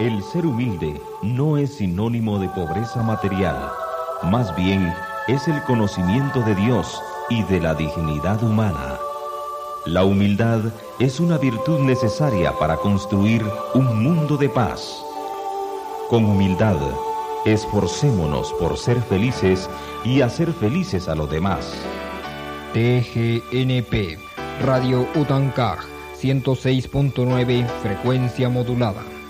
El ser humilde no es sinónimo de pobreza material, más bien es el conocimiento de Dios y de la dignidad humana. La humildad es una virtud necesaria para construir un mundo de paz. Con humildad, esforcémonos por ser felices y hacer felices a los demás. TGNP, Radio Utancaj, 106.9, frecuencia modulada.